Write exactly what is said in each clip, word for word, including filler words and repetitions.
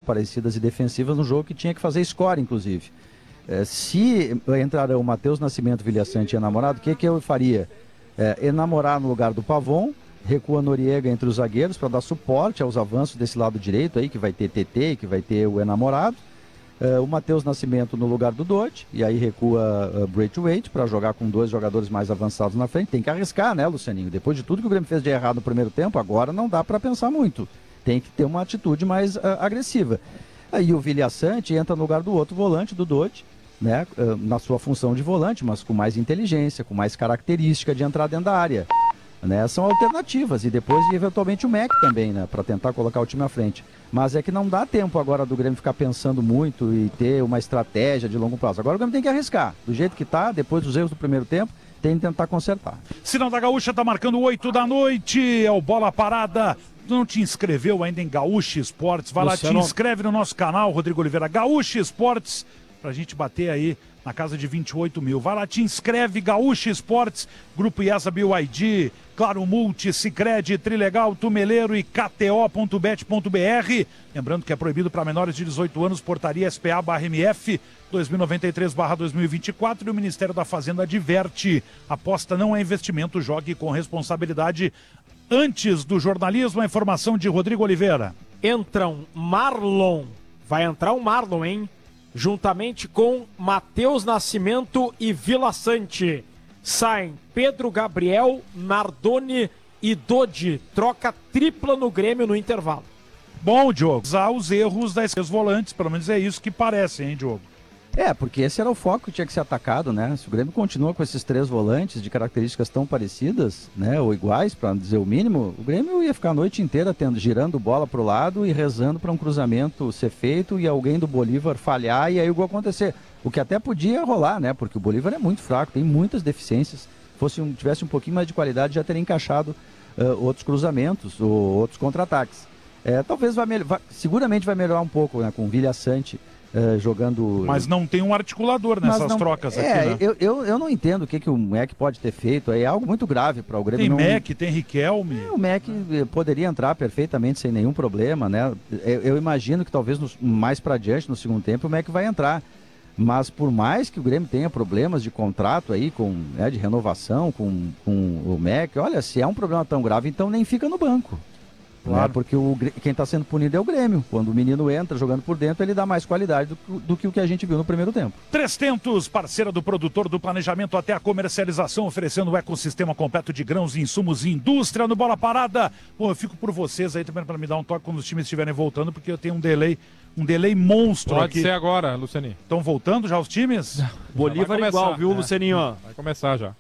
parecidas e defensivas no jogo que tinha que fazer score, inclusive. É, se entrar o Matheus Nascimento, Vilhaçante e Enamorado, o que, que eu faria? É, enamorar no lugar do Pavon, recua Noriega entre os zagueiros para dar suporte aos avanços desse lado direito aí, que vai ter T T, que vai ter o Enamorado. É, o Matheus Nascimento no lugar do Dodge, e aí recua uh, Braithwaite para jogar com dois jogadores mais avançados na frente. Tem que arriscar, né, Lucianinho? Depois de tudo que o Grêmio fez de errado no primeiro tempo, agora não dá para pensar muito. Tem que ter uma atitude mais uh, agressiva. Aí o Vilhaçante entra no lugar do outro volante, do Dodge, né, na sua função de volante, mas com mais inteligência, com mais característica de entrar dentro da área. Né, são alternativas, e depois eventualmente o Mac também, né, para tentar colocar o time à frente. Mas é que não dá tempo agora do Grêmio ficar pensando muito e ter uma estratégia de longo prazo. Agora o Grêmio tem que arriscar, do jeito que está, depois dos erros do primeiro tempo, tem que tentar consertar. Sinal da Gaúcha está marcando oito da noite, é o Bola Parada. Não te inscreveu ainda em Gaúcha Esportes? Vai Luciano. Lá, te inscreve no nosso canal, Rodrigo Oliveira, Gaúcha Esportes, pra gente bater aí na casa de vinte e oito mil. Vai lá, te inscreve, Gaúcha Esportes, Grupo I E S A B Y D, Claro Multi, Sicredi, Trilegal, Tumeleiro e K T O ponto bet ponto B R. Lembrando que é proibido para menores de dezoito anos, portaria S P A barra M F dois mil e noventa e três barra dois mil e vinte e quatro, e o Ministério da Fazenda adverte: aposta não é investimento, jogue com responsabilidade. Antes do jornalismo, a informação de Rodrigo Oliveira. Entram Marlon, vai entrar o Marlon, hein? Juntamente com Matheus Nascimento e Vilhaçante. Saem Pedro Gabriel, Nardoni e Dodi. Troca tripla no Grêmio no intervalo. Bom, Diogo, usar os erros das volantes, pelo menos é isso que parece, hein, Diogo? É, porque esse era o foco que tinha que ser atacado, né? Se o Grêmio continua com esses três volantes de características tão parecidas, né, ou iguais, para dizer o mínimo, o Grêmio ia ficar a noite inteira tendo, girando bola pro lado e rezando para um cruzamento ser feito e alguém do Bolívar falhar e aí o gol acontecer. O que até podia rolar, né? Porque o Bolívar é muito fraco, tem muitas deficiências. Fosse um, tivesse um pouquinho mais de qualidade, já teria encaixado uh, outros cruzamentos ou outros contra-ataques. É, talvez vai, vai, seguramente vai melhorar um pouco, né, com o Vilhaçante. Uh, jogando... Mas não tem um articulador nessas não... trocas aqui, é, né? Eu, eu, eu não entendo o que, que o Mac pode ter feito. É algo muito grave para o Grêmio. Tem não... Mac, tem Riquelme. É, o Mac poderia entrar perfeitamente sem nenhum problema, né? Eu, eu imagino que talvez no, mais para adiante, no segundo tempo, o Mac vai entrar. Mas por mais que o Grêmio tenha problemas de contrato aí, com, né, de renovação com, com o Mac, olha, se é um problema tão grave, então nem fica no banco. Claro. Né? Porque o, quem está sendo punido é o Grêmio. Quando o menino entra jogando por dentro, ele dá mais qualidade do, do que o que a gente viu no primeiro tempo. Trezentos, parceira do produtor do planejamento até a comercialização, oferecendo um ecossistema completo de grãos, insumos e indústria no Bola Parada. Bom, eu fico por vocês aí também para me dar um toque quando os times estiverem voltando, porque eu tenho um delay, um delay monstro Pode aqui. Pode ser agora, Lucianinho. Estão voltando já os times? Bolívar igual, viu, é. Lucianinho? Vai começar já.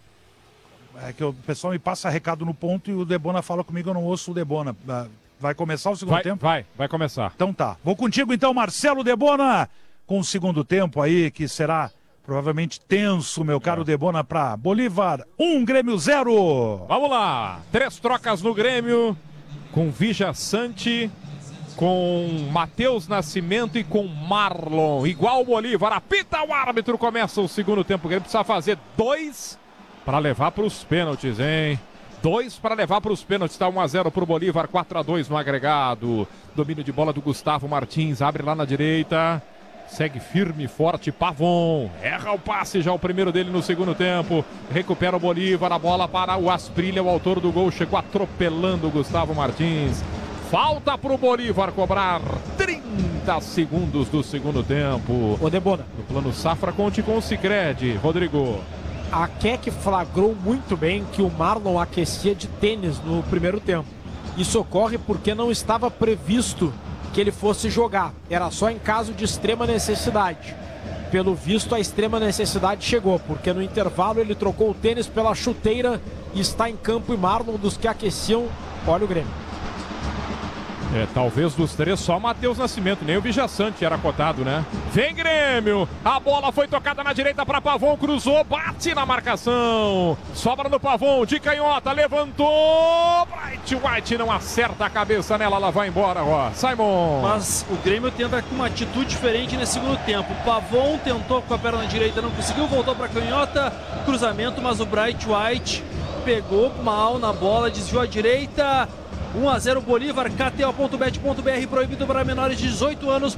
É que o pessoal me passa recado no ponto e o Debona fala comigo, eu não ouço o Debona. Vai começar o segundo vai, tempo? Vai, vai começar. Então tá. Vou contigo então, Marcelo Debona, com o segundo tempo aí, que será provavelmente tenso, meu caro é. Debona, para Bolívar, um, Grêmio zero. Vamos lá. Três trocas no Grêmio, com Vilhaçante, com Matheus Nascimento e com Marlon. Igual o Bolívar. Apita o árbitro, começa o segundo tempo. O Grêmio precisa fazer dois para levar para os pênaltis, hein? Dois para levar para os pênaltis, está um a zero para o Bolívar, quatro a dois no agregado. Domínio de bola do Gustavo Martins, abre lá na direita. Segue firme e forte, Pavon. Erra o passe, já o primeiro dele no segundo tempo. Recupera o Bolívar, a bola para o Asprilha, o autor do gol. Chegou atropelando o Gustavo Martins. Falta para o Bolívar cobrar trinta segundos do segundo tempo. Ô Debona. No plano Safra, conte com o Sicredi, Rodrigo. A Keck flagrou muito bem que o Marlon aquecia de tênis no primeiro tempo. Isso ocorre porque não estava previsto que ele fosse jogar. Era só em caso de extrema necessidade. Pelo visto, a extrema necessidade chegou, porque no intervalo ele trocou o tênis pela chuteira e está em campo. E Marlon, dos que aqueciam, olha o Grêmio. É, talvez dos três só Matheus Nascimento, nem o Vilhaçante era cotado, né? Vem Grêmio, a bola foi tocada na direita para Pavon, cruzou, bate na marcação, sobra no Pavon, de canhota, levantou, Braithwaite não acerta a cabeça nela, ela vai embora, ó, Simon. Mas o Grêmio tenta com uma atitude diferente nesse segundo tempo. O Pavon tentou com a perna direita, não conseguiu, voltou para canhota, cruzamento, mas o Braithwaite pegou mal na bola, desviou à direita. um a zero Bolívar, K T O ponto bet ponto B R, proibido para menores de dezoito anos.